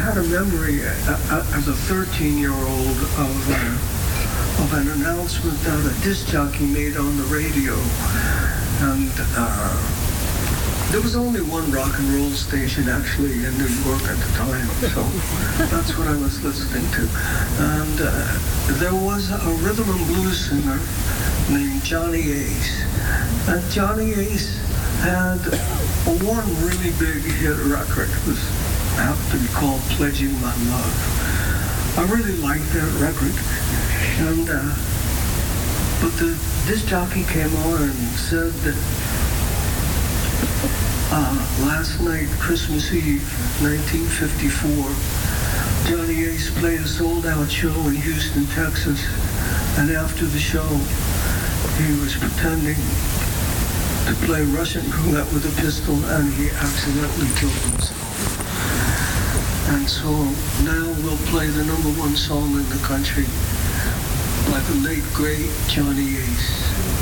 had a memory as a 13-year-old of an announcement that a disc jockey made on the radio. And there was only one rock and roll station actually in New York at the time, so that's what I was listening to. And there was a rhythm and blues singer named Johnny Ace. And Johnny Ace had one really big hit record. It was happened to be called Pledging My Love. I really liked that record. And but the disc jockey came on and said that last night, Christmas Eve, 1954, Johnny Ace played a sold-out show in Houston, Texas, and after the show, he was pretending to play Russian roulette with a pistol, and he accidentally killed himself. And so now we'll play the #1 song in the country by the late, great Johnny Ace.